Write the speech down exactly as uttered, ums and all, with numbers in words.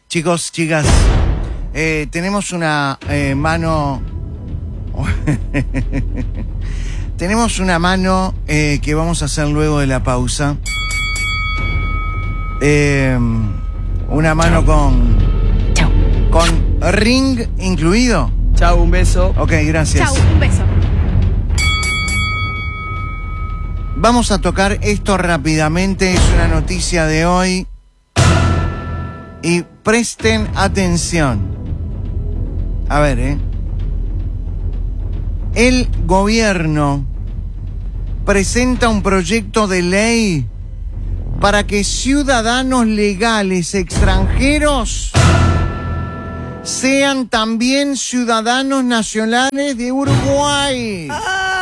Chicos, chicas, eh, tenemos una eh, mano... tenemos una mano eh, que vamos a hacer luego de la pausa. Eh, una mano con... Chau. Con ring incluido. Chau, un beso. Ok, gracias. Chau, un beso. Vamos a tocar esto rápidamente, es una noticia de hoy. Y presten atención. A ver, ¿eh? El gobierno presenta un proyecto de ley para que ciudadanos legales extranjeros sean también ciudadanos nacionales de Uruguay. ¡Ah!